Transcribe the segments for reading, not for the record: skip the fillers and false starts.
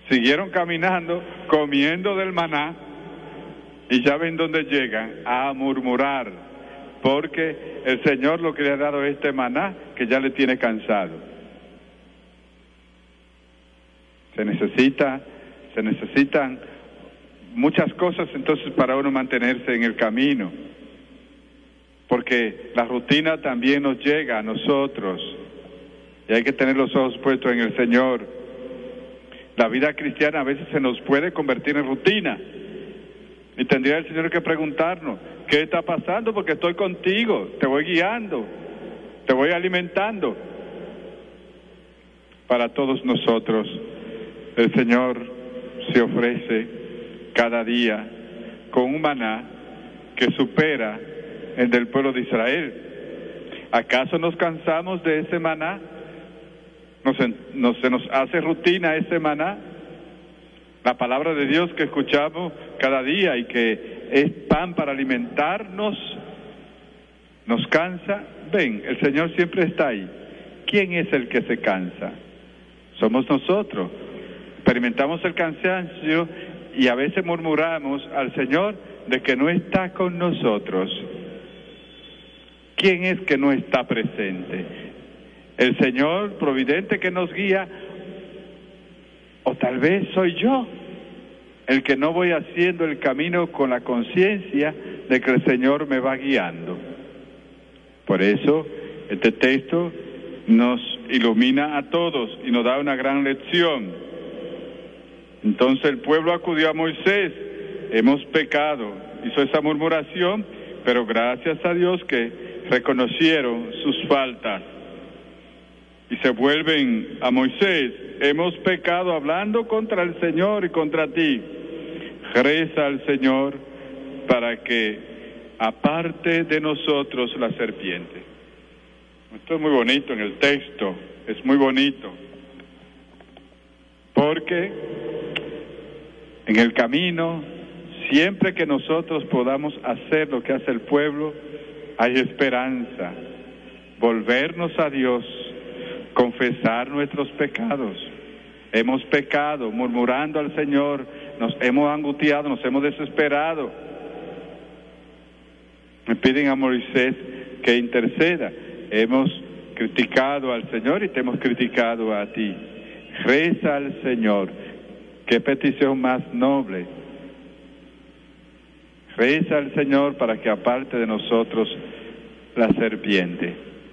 Siguieron caminando, comiendo del maná, y ya ven dónde llegan, a murmurar, porque el Señor lo que le ha dado es este maná que ya le tiene cansado. Se necesitan muchas cosas entonces para uno mantenerse en el camino, porque la rutina también nos llega a nosotros, y hay que tener los ojos puestos en el Señor. La vida cristiana a veces se nos puede convertir en rutina, y tendría el Señor que preguntarnos, ¿qué está pasando? Porque estoy contigo, te voy guiando, te voy alimentando. Para todos nosotros, el Señor se ofrece cada día con un maná que supera el del pueblo de Israel. ¿Acaso nos cansamos de ese maná? ¿Se nos hace rutina ese maná? La palabra de Dios que escuchamos cada día y que es pan para alimentarnos, ¿nos cansa? Ven, el Señor siempre está ahí. ¿Quién es el que se cansa? Somos nosotros. Experimentamos el cansancio y a veces murmuramos al Señor de que no está con nosotros. ¿Quién es que no está presente? ¿El Señor providente que nos guía? ¿O tal vez soy yo el que no voy haciendo el camino con la conciencia de que el Señor me va guiando? Por eso este texto nos ilumina a todos y nos da una gran lección. Entonces el pueblo acudió a Moisés, hemos pecado, hizo esa murmuración, pero gracias a Dios que reconocieron sus faltas y se vuelven a Moisés. Hemos pecado hablando contra el Señor y contra ti. Reza al Señor para que aparte de nosotros la serpiente. Esto es muy bonito en el texto, es muy bonito, porque en el camino, siempre que nosotros podamos hacer lo que hace el pueblo, hay esperanza, volvernos a Dios, confesar nuestros pecados. Hemos pecado, murmurando al Señor, nos hemos angustiado, nos hemos desesperado. Me piden a Moisés que interceda. Hemos criticado al Señor y te hemos criticado a ti. Reza al Señor. Qué petición más noble. Reza al Señor para que aparte de nosotros la serpiente.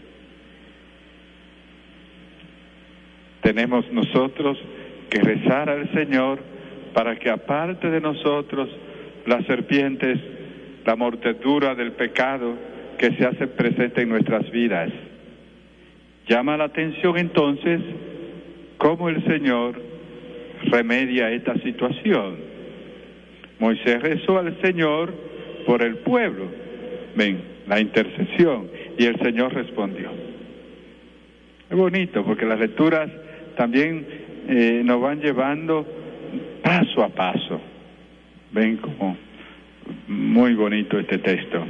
Tenemos nosotros que rezar al Señor para que aparte de nosotros las serpientes, la mordedura del pecado que se hace presente en nuestras vidas. Llama la atención entonces cómo el Señor remedia esta situación. Moisés rezó al Señor por el pueblo. Ven, la intercesión, y el Señor respondió. Es bonito porque las lecturas también nos van llevando paso a paso. Ven como muy bonito este texto.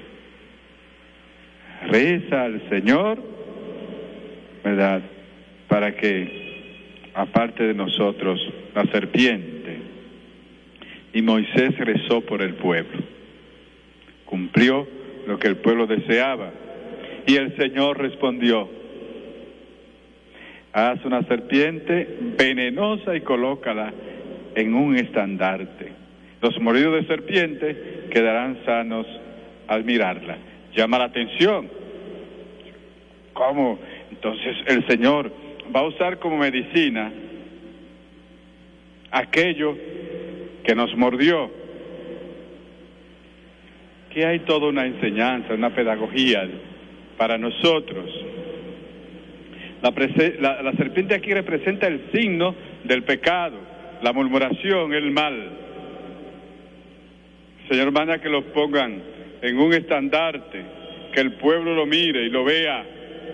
Reza al Señor, ¿verdad? Para que aparte de nosotros la serpiente. Y Moisés rezó por el pueblo. Cumplió lo que el pueblo deseaba. Y el Señor respondió: haz una serpiente venenosa y colócala en un estandarte. Los mordidos de serpiente quedarán sanos al mirarla. Llama la atención. ¿Cómo? Entonces el Señor va a usar como medicina aquello que nos mordió. Que hay toda una enseñanza, una pedagogía para nosotros. La serpiente aquí representa el signo del pecado, la murmuración, el mal. El Señor manda que los pongan en un estandarte, que el pueblo lo mire y lo vea.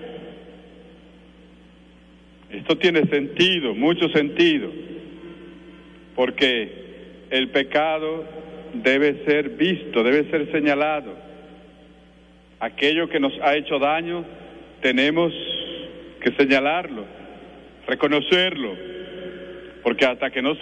Esto tiene sentido, mucho sentido, porque el pecado debe ser visto, debe ser señalado. Aquello que nos ha hecho daño, tenemos que señalarlo, reconocerlo, porque hasta que no